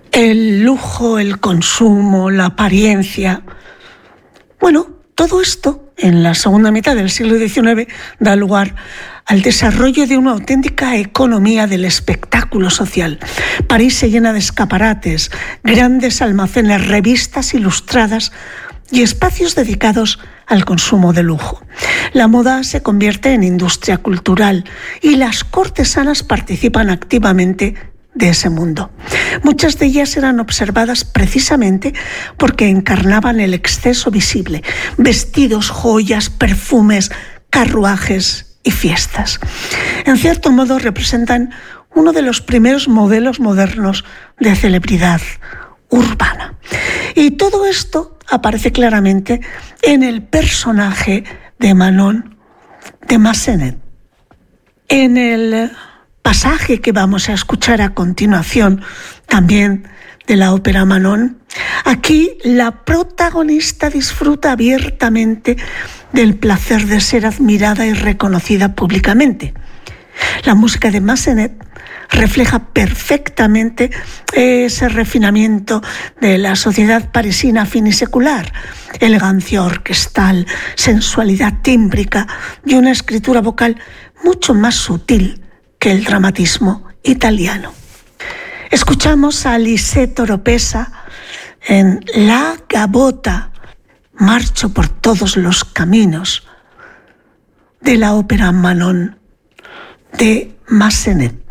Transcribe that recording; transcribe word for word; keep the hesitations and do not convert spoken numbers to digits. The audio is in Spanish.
el lujo, el consumo, la apariencia. Bueno, todo esto en la segunda mitad del siglo diecinueve da lugar al desarrollo de una auténtica economía del espectáculo social. París se llena de escaparates, grandes almacenes, revistas ilustradas y espacios dedicados al consumo de lujo. La moda se convierte en industria cultural y las cortesanas participan activamente de ese mundo. Muchas de ellas eran observadas precisamente porque encarnaban el exceso visible: vestidos, joyas, perfumes, carruajes y fiestas. En cierto modo representan uno de los primeros modelos modernos de celebridad urbana. Y todo esto aparece claramente en el personaje de Manon de Massenet. En el pasaje que vamos a escuchar a continuación, también de la ópera Manon, aquí la protagonista disfruta abiertamente del placer de ser admirada y reconocida públicamente. La música de Massenet refleja perfectamente ese refinamiento de la sociedad parisina finisecular: elegancia orquestal, sensualidad tímbrica y una escritura vocal mucho más sutil que el dramatismo italiano. Escuchamos a Lisette Oropesa en La Gavotta, marcho por todos los caminos, de la ópera Manon de Massenet.